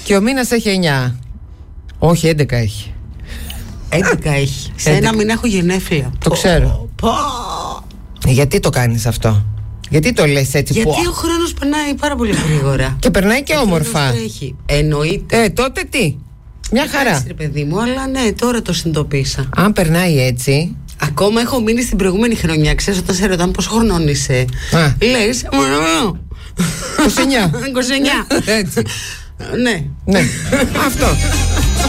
Και ο μήνας έχει 9. Όχι, 11 έχει. 11 έχει. Σε ένα μήνα έχω γενέθλια. Το ξέρω. Γιατί το κάνεις αυτό? Γιατί το λες έτσι? Γιατί ο χρόνος περνάει πάρα πολύ γρήγορα. Και περνάει και όμορφα. Εννοείται. Τότε τι? Μια χαρά. Εντάξει, ρε παιδί μου, αλλά ναι, τώρα το συνειδητοποίησα. Αν περνάει έτσι. Ακόμα έχω μείνει στην προηγούμενη χρονιά. Ξέρεις, όταν σε ρωτάνε πόσο χρονών είσαι, λες 29. 29. Έτσι. Ναι. Αυτό.